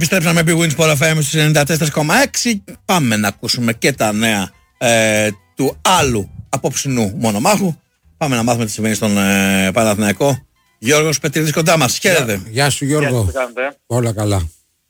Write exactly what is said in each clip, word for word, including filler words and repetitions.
Επιστρέψαμε επί Winsport εφ εμ στους ενενήντα τέσσερα κόμμα έξι. Πάμε να ακούσουμε και τα νέα ε, του άλλου απόψινού μονομάχου. Πάμε να μάθουμε τι συμβαίνει στον ε, Παναθηναϊκό. Γιώργος Πετρίδης κοντά μας. Χαίρετε. Γεια, γεια σου Γιώργο. Γεια σου, όλα καλά.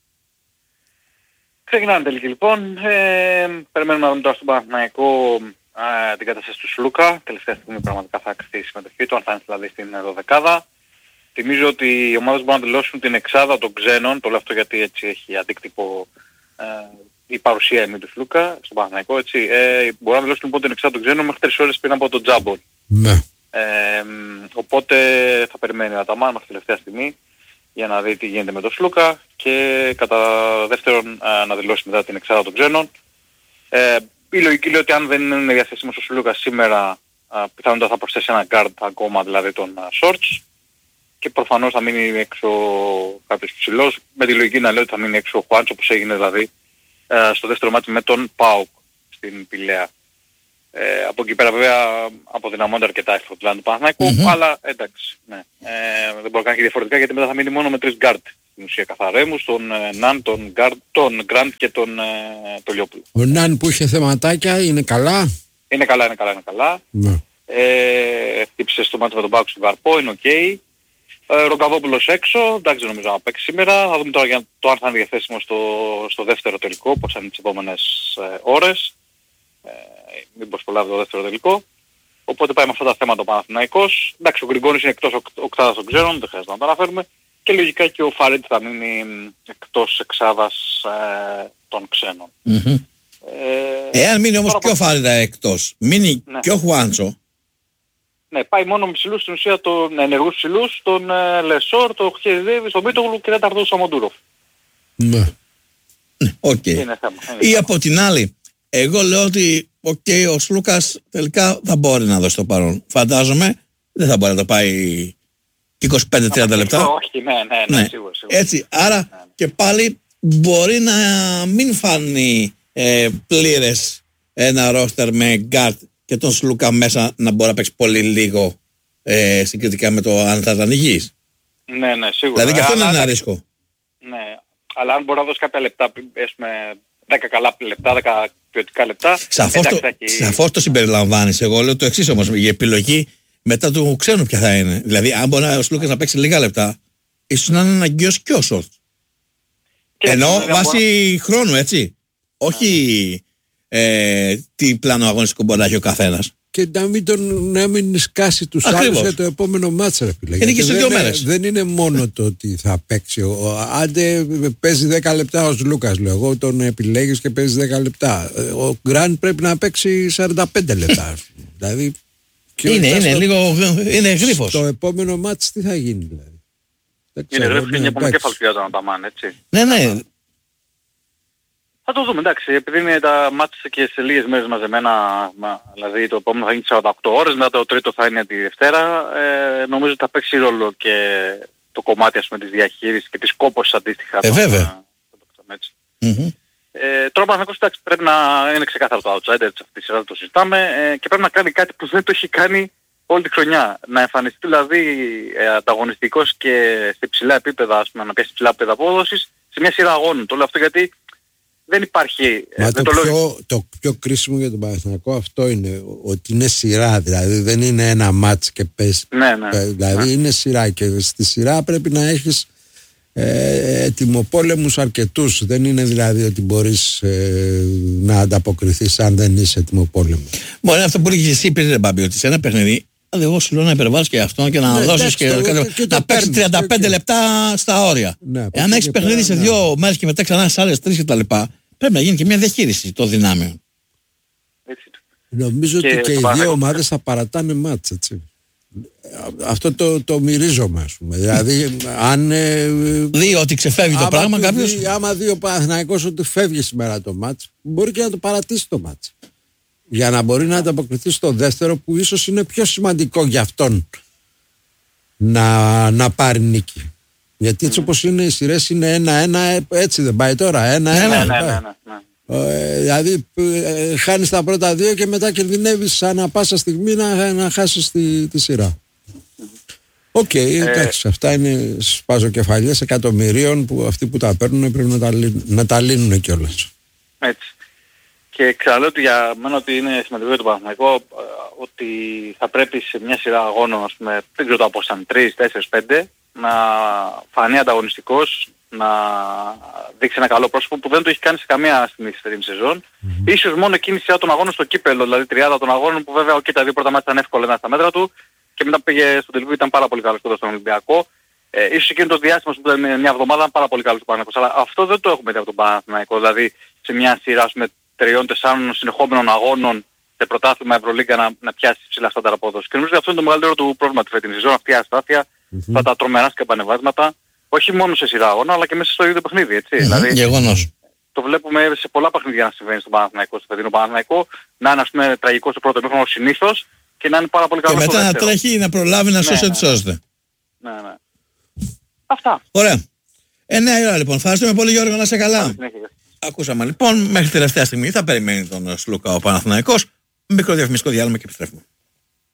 Ξεκινάμε τελική λοιπόν. Ε, περιμένουμε να δούμε τώρα στον Παναθηναϊκό ε, την κατάσταση του Σλούκα. Τελευταία στιγμή πραγματικά θα κρυφτεί η συμμετοχή του, αν θα είναι δηλαδή στην δωδεκάδα. Θυμίζω ότι οι ομάδες μπορούν να δηλώσουν την εξάδα των ξένων, το λέω αυτό γιατί έτσι έχει αντίκτυπο ε, η παρουσία εμεί του Σλούκα στον Παναθηναϊκό, έτσι. Ε, μπορούν να δηλώσουν λοιπόν την εξάδα των ξένων μέχρι τρεις ώρες πριν από τον Τζάμπολ. Ναι. Ε, οπότε θα περιμένει ο Αταμάν μέχρι τελευταία στιγμή για να δει τι γίνεται με τον Σλούκα και κατά δεύτερον ε, να δηλώσει μετά την εξάδα των ξένων. Ε, η λογική λέει ότι αν δεν είναι διαθέσιμος ο Σλούκα σήμερα ε, πιθανότατα θα προσθέσει ένα guard ακόμα, δηλαδή τον Shorts. Και προφανώς θα μείνει έξω κάποιος ψηλός, με τη λογική να λέω ότι θα μείνει έξω ο Χουάντσο, όπως έγινε δηλαδή ε, στο δεύτερο μάτι με τον ΠΑΟΚ στην Πηλαία. Ε, από εκεί πέρα βέβαια αποδυναμώνται αρκετά η φροντλάν του Παναθηναϊκού, mm-hmm. αλλά εντάξει, ναι. ε, δεν μπορεί να κάνει και διαφορετικά γιατί μετά θα μείνει μόνο με τρεις γκάρτ στην ουσία καθαρέμους, τον ε, Ναν, τον, Guard, τον Γκραντ και τον ε, Τολιόπουλο. Ο Ναν που είχε θεματάκια είναι καλά. Είναι καλά, είναι καλά, είναι καλά. Ναι. Ε, χτύπησε στο μάτι με τον ΠΑΟΚ στην Βαρπό, είναι οκ. Okay. Ε, Ρογκαβόπουλος έξω, εντάξει δεν νομίζω να παίξει σήμερα. Θα δούμε τώρα για το αν θα είναι διαθέσιμο στο, στο δεύτερο τελικό, πώς θα είναι τις επόμενες ε, ώρες. Ε, μήπως προλάβει το δεύτερο τελικό. Οπότε πάει με αυτά τα θέματα ο Παναθηναϊκός. Εντάξει, ο Γκριγκόνης είναι εκτός οκ, οκτάδας των ξένων, δεν χρειάζεται να το αναφέρουμε. Και λογικά και ο Φαρέτ θα μείνει εκτός εξάδας ε, των ξένων. Mm-hmm. Ε, Εάν μείνει όμως και ο Φαρέτ εκτός, μείνει ναι. και ο Χουάντσο. Ναι, πάει μόνο με ψηλούς στην ουσία των ενεργούς ψηλούς, τον ε, Λεσόρ, τον Χεζίδης, τον Μίτογλου και τέταρτο Σαμοντούροφ. Ναι. Οκ. Okay. Είναι θέμα. Είναι Ή θέμα. από την άλλη, εγώ λέω ότι okay, ο Σλούκας τελικά θα μπορεί να δώσει το παρόν. Φαντάζομαι δεν θα μπορεί να το πάει είκοσι πέντε με τριάντα λεπτά. Όχι, ναι, ναι, ναι, ναι. σίγουρα, σίγουρα. Έτσι, άρα ναι. και πάλι μπορεί να μην φανεί ε, πλήρες ένα ρόστερ με γκάρτ και τον Σλούκα μέσα να μπορεί να παίξει πολύ λίγο ε, συγκριτικά με το αν θα ήταν υγιής. Ναι, ναι, σίγουρα. Δηλαδή και αυτό είναι αλλά, ένα ρίσκο. Ναι, αλλά αν μπορεί να δώσει κάποια λεπτά, πούμε δέκα καλά λεπτά, δέκα ποιοτικά λεπτά. Σαφώς το, έχει... το συμπεριλαμβάνεις. Εγώ λέω το εξής όμως, η επιλογή μετά του ξένου ποια θα είναι. Δηλαδή αν μπορεί ο Σλούκας να παίξει λίγα λεπτά, ίσως να είναι αναγκαίος και ο Σόρτ. Ενώ βάσει μπορώ... χρόνου, έτσι. Όχι ε, τι πλάνο αγωνιστικό μπορεί να έχει ο καθένας. Και να μην, τον, να μην σκάσει τους άλλους για το επόμενο μάτς, ρε φίλε. Είναι και σε δύο δεν, μέρες. Δεν είναι μόνο το ότι θα παίξει. Ο, άντε παίζει δέκα λεπτά ο Λούκας, λέω εγώ, τον επιλέγεις και παίζει δέκα λεπτά. Ο Γκραντ πρέπει να παίξει σαράντα πέντε λεπτά. Δηλαδή, είναι, είναι, στο, λίγο, είναι γρήφος. Στο επόμενο μάτς τι θα γίνει, δηλαδή. Είναι γρήφος και είναι επομικέφαλος για τον Αταμάν, έτσι. Ναι, ναι. Θα το δούμε, εντάξει, επειδή είναι τα μάτια και σε λίγες μέρες μαζεμένα, δηλαδή το επόμενο θα γίνει σαράντα οκτώ ώρες, μετά το τρίτο θα είναι τη Δευτέρα, ε, νομίζω ότι θα παίξει ρόλο και το κομμάτι ας πούμε της διαχείρισης και της κόπωσης αντίστοιχα. Ε, βέβαια. Mm-hmm. Ε, τώρα Παναθηναϊκός, εντάξει, πρέπει να είναι ξεκάθαρο το outsider, έτσι, αυτή τη σειρά το συζητάμε, ε, και πρέπει να κάνει κάτι που δεν το έχει κάνει όλη τη χρονιά. Να εμφανιστεί δηλαδή ε, ανταγωνιστικός και σε ψηλά επίπεδα, ας πούμε, να πιάσει ψηλά επίπεδα απόδοσης σε μια σειρά αγώνων. Το λέω αυτό γιατί δεν υπάρχει... Μα ε, το, το, πιο, λέω... το πιο κρίσιμο για τον Παναθηναϊκό αυτό είναι ότι είναι σειρά, δηλαδή δεν είναι ένα μάτς και πες, ναι, ναι, δηλαδή ναι. είναι σειρά και στη σειρά πρέπει να έχεις ε, ετοιμοπόλεμους αρκετούς, δεν είναι δηλαδή ότι μπορείς ε, να ανταποκριθείς αν δεν είσαι ετοιμοπόλεμος. Μπορεί αυτό που έλεγες εσύ πριν, Μπάμπη, ότι σε ένα παιχνίδι εγώ σου λέω να υπερβάλλεις και αυτό και να ναι, δώσεις και, το, και, και να παίξεις τριάντα πέντε και... λεπτά στα όρια. Ναι, εάν έχεις παιχνίδι πέρα, σε ναι. δύο μέρες και μετά ξανά σε άλλες τρεις και τα λοιπά, πρέπει να γίνει και μια διαχείριση των δυνάμεων. Νομίζω και ότι και οι δύο ομάδες θα παρατάνε μάτς, έτσι. Αυτό το, το μυρίζομαι, ας πούμε. Δηλαδή, αν. Ε, δει ότι ξεφεύγει το πράγμα κάποιος. Δει, άμα δει ο Παναθηναϊκός ότι φεύγει σήμερα το μάτς, μπορεί και να το παρατήσει το μάτς. Για να μπορεί να ανταποκριθεί στο δεύτερο που ίσως είναι πιο σημαντικό για αυτόν να, να πάρει νίκη. Γιατί έτσι όπως είναι οι σειρές είναι ένα-ένα, έτσι δεν πάει τώρα, ένα-ένα. Ναι, ναι, ναι, ναι, ναι. Ε, δηλαδή ε, χάνεις τα πρώτα δύο και μετά κινδυνεύεις ανά πάσα στιγμή να, να χάσεις τη, τη σειρά. Οκ, okay, εντάξει, ε, αυτά είναι σπαζοκεφαλιές εκατομμυρίων που αυτοί που τα παίρνουν πρέπει να τα, να τα λύνουν κιόλας. Έτσι. Και ξαναλέω ότι για μένα ότι είναι σημαντικό για τον Παναθηναϊκό ότι θα πρέπει σε μια σειρά αγώνων, ας πούμε, δεν ξέρω το από σαν τρία, τέσσερα, πέντε, να φανεί ανταγωνιστικός, να δείξει ένα καλό πρόσωπο που δεν το έχει κάνει σε καμία στιγμή στη φετινή σεζόν. Mm-hmm. Ίσως μόνο εκείνη η σειρά των αγώνων στο κύπελλο, δηλαδή τριάδα των αγώνων που βέβαια okay, τα δύο πρώτα μάτια ήταν εύκολα ένα στα μέτρα του και μετά πήγε στο τελικό, ήταν πάρα πολύ καλός κοντά στον Ολυμπιακό. Ε, ίσως εκείνο το διάστημα που ήταν μια εβδομάδα ήταν πάρα πολύ καλός του Παναθηναϊκός, αλλά αυτό δεν το έχουμε δει από τον Παναθηναϊκό, δηλαδή σε μια σειρά με τριών τεσσάρων συνεχόμενων αγώνων σε πρωτάθλημα Ευρωλίγκα να, να πιάσει ψηλά στάνταρ απόδοση. Και νομίζω ότι αυτό είναι το μεγαλύτερο του πρόβλημα της φετινής σεζόν, αυτή η αστάθεια, mm-hmm. τα, τα τρομερά σκαμπανεβάσματα, όχι μόνο σε σειρά αγώνα, αλλά και μέσα στο ίδιο παιχνίδι, έτσι. Mm-hmm. Δηλαδή, γεγονός. Το βλέπουμε σε πολλά παιχνίδια να συμβαίνει στον Παναθηναϊκό, στο φετινό Παναθηναϊκό, να είναι ας πούμε τραγικό στο πρώτο ημίχρονο συνήθως και να είναι πάρα πολύ καλό. Και μετά να τρέχει να προλάβει να σώσει ό,τι σώζεται. Ναι, ναι. Αυτά. Ωραία. εννέα η ώρα λοιπόν. Ευχαριστούμε πολύ Γιώργο, να είσαι καλά. Ακούσαμε λοιπόν, μέχρι τελευταία στιγμή θα περιμένει τον Σλούκα ο Παναθηναϊκός. Μικρό διαφημιστικό διάλειμμα και επιστρέφουμε.